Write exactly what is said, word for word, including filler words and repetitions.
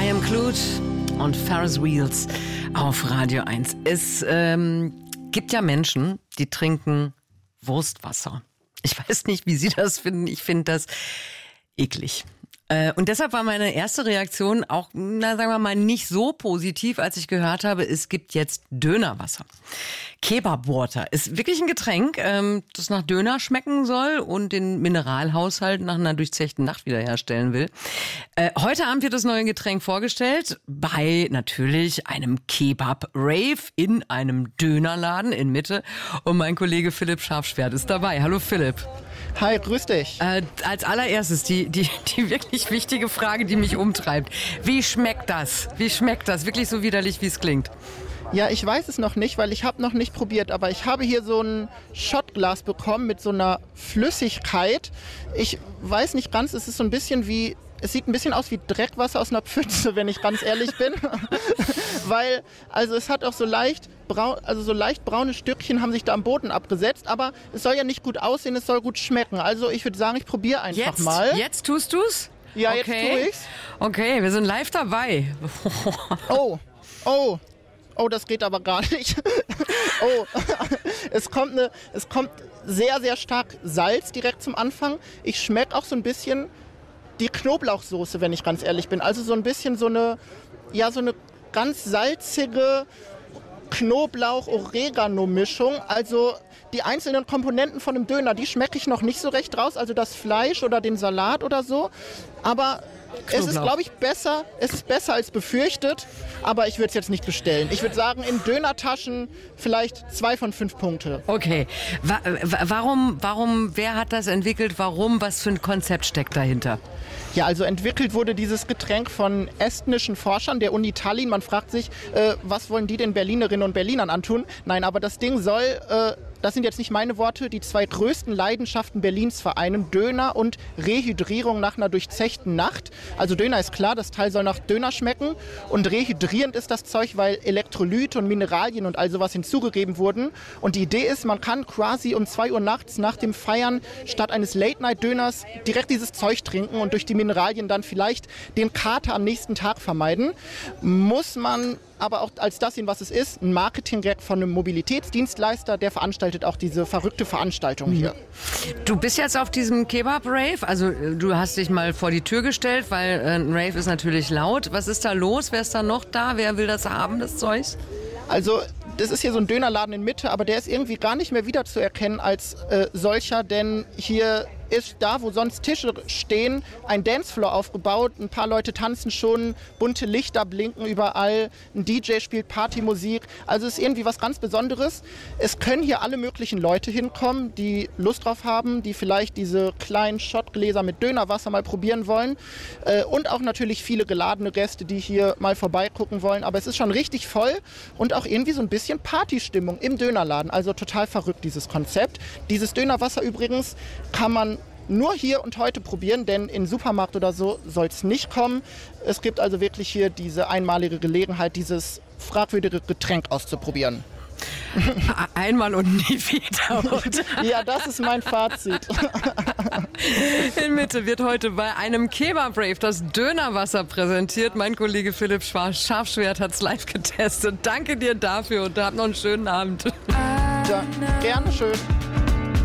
I Am Clued und Ferris Wheels auf Radio eins. Es ähm, gibt ja Menschen, die trinken Wurstwasser. Ich weiß nicht, wie Sie das finden. Ich finde das eklig. Äh, und deshalb war meine erste Reaktion auch, na sagen wir mal, nicht so positiv, als ich gehört habe, es gibt jetzt Dönerwasser. Kebab Water ist wirklich ein Getränk, ähm, das nach Döner schmecken soll und den Mineralhaushalt nach einer durchzechten Nacht wiederherstellen will. Äh, heute Abend wird das neue Getränk vorgestellt bei natürlich einem Kebab-Rave in einem Dönerladen in Mitte. Und mein Kollege Philipp Scharfschwert ist dabei. Hallo Philipp. Hi, grüß dich. Äh, als allererstes die, die, die wirklich wichtige Frage, die mich umtreibt. Wie schmeckt das? Wie schmeckt das? Wirklich so widerlich, wie es klingt? Ja, ich weiß es noch nicht, weil ich habe noch nicht probiert, aber ich habe hier so ein Shotglas bekommen mit so einer Flüssigkeit. Ich weiß nicht ganz, es ist so ein bisschen wie, es sieht ein bisschen aus wie Dreckwasser aus einer Pfütze, wenn ich ganz ehrlich bin. Weil, also es hat auch so leicht, braun, also so leicht braune Stückchen haben sich da am Boden abgesetzt, aber es soll ja nicht gut aussehen, es soll gut schmecken. Also ich würde sagen, ich probiere einfach jetzt, mal. Jetzt tust du's? Ja, okay. Jetzt tue ich's. Okay, wir sind live dabei. Oh, oh. Oh, das geht aber gar nicht. Oh, es kommt, eine, es kommt sehr, sehr stark Salz direkt zum Anfang. Ich schmecke auch so ein bisschen die Knoblauchsoße, wenn ich ganz ehrlich bin. Also so ein bisschen so eine, ja, so eine ganz salzige Knoblauch-Oregano-Mischung. Also die einzelnen Komponenten von einem Döner, die schmecke ich noch nicht so recht raus. Also das Fleisch oder den Salat oder so. Aber Knoblauch. Es ist, glaube ich, besser, es ist besser als befürchtet, aber ich würde es jetzt nicht bestellen. Ich würde sagen, in Dönertaschen vielleicht zwei von fünf Punkte. Okay. Wa- warum, warum, wer hat das entwickelt? Warum? Was für ein Konzept steckt dahinter? Ja, also entwickelt wurde dieses Getränk von estnischen Forschern der Uni Tallinn. Man fragt sich, äh, was wollen die den Berlinerinnen und Berlinern antun? Nein, aber das Ding soll, äh, das sind jetzt nicht meine Worte, die zwei größten Leidenschaften Berlins vereinen: Döner und Rehydrierung nach einer durchzechten Nacht. Also Döner ist klar, das Teil soll nach Döner schmecken, und rehydrierend ist das Zeug, weil Elektrolyte und Mineralien und all sowas hinzugegeben wurden. Und die Idee ist, man kann quasi um zwei Uhr nachts nach dem Feiern statt eines Late-Night-Döners direkt dieses Zeug trinken und durch die Mineralien dann vielleicht den Kater am nächsten Tag vermeiden. Muss man aber auch als das sehen, was es ist, ein Marketing-Gag von einem Mobilitätsdienstleister, der veranstaltet auch diese verrückte Veranstaltung hier. Du bist jetzt auf diesem Kebab-Rave, also du hast dich mal vor die Tür gestellt, weil äh, ein Rave ist natürlich laut. Was ist da los? Wer ist da noch da? Wer will das haben, das Zeug? Also das ist hier so ein Dönerladen in Mitte, aber der ist irgendwie gar nicht mehr wiederzuerkennen als äh, solcher, denn hier ist da, wo sonst Tische stehen, ein Dancefloor aufgebaut. Ein paar Leute tanzen schon, bunte Lichter blinken überall, ein D J spielt Partymusik. Also es ist irgendwie was ganz Besonderes. Es können hier alle möglichen Leute hinkommen, die Lust drauf haben, die vielleicht diese kleinen Shotgläser mit Dönerwasser mal probieren wollen. Äh, und auch natürlich viele geladene Gäste, die hier mal vorbeigucken wollen. Aber es ist schon richtig voll und auch irgendwie so ein bisschen Partystimmung im Dönerladen. Also total verrückt, dieses Konzept. Dieses Dönerwasser übrigens kann man nur hier und heute probieren, denn in den Supermarkt oder so soll es nicht kommen. Es gibt also wirklich hier diese einmalige Gelegenheit, dieses fragwürdige Getränk auszuprobieren. Einmal und nie wieder. Ja, das ist mein Fazit. In Mitte wird heute bei einem Kebab-Rave das Dönerwasser präsentiert. Mein Kollege Philipp Scharfschwert hat es live getestet. Danke dir dafür und habt noch einen schönen Abend. Ja, gerne schön.